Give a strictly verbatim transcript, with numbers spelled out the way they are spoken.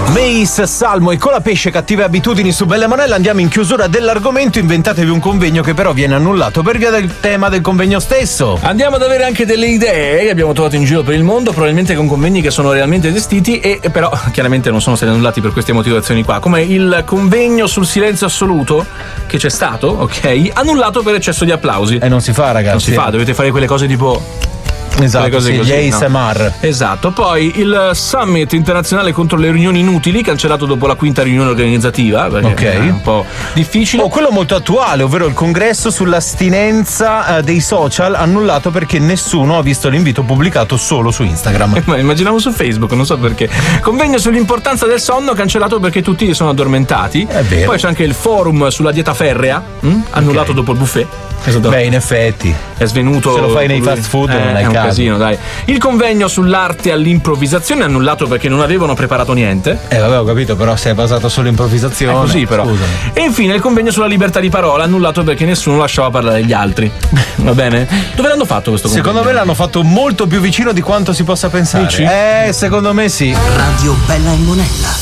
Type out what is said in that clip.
Mace, Salmo e Colapesce, cattive abitudini su Belle Monella. Andiamo in chiusura dell'argomento. Inventatevi un convegno che però viene annullato per via del tema del convegno stesso. Andiamo ad avere anche delle idee che abbiamo trovato in giro per il mondo, probabilmente con convegni che sono realmente esistiti e però chiaramente non sono stati annullati per queste motivazioni qua, come il convegno sul silenzio assoluto che c'è stato, ok, annullato per eccesso di applausi. E non si fa, ragazzi. Non si fa, dovete fare quelle cose tipo... Esatto, cose sì, così, gli A S M R. No. Esatto. Poi il Summit internazionale contro le riunioni inutili, cancellato dopo la quinta riunione organizzativa, perché ok, è un po' difficile. Oh, quello molto attuale, ovvero il congresso sull'astinenza eh, dei social, annullato perché nessuno ha visto l'invito pubblicato solo su Instagram. Ma immaginavo su Facebook, non so perché. Convegno sull'importanza del sonno, cancellato perché tutti sono addormentati. È vero. Poi c'è anche il forum sulla dieta ferrea, mh? annullato okay. dopo il buffet. Esatto. Beh, in effetti è svenuto. Se lo fai nei fast food eh, non hai è un caso. casino, dai. Il convegno sull'arte all'improvvisazione annullato perché non avevano preparato niente. Eh vabbè, ho capito, però se è basato sull'improvvisazione. È così però. Scusami. E infine il convegno sulla libertà di parola annullato perché nessuno lasciava parlare gli altri. Va bene? Dove l'hanno fatto questo convegno? Secondo me l'hanno fatto molto più vicino di quanto si possa pensare. Dici? Eh, secondo me sì. Radio Bella e Monella.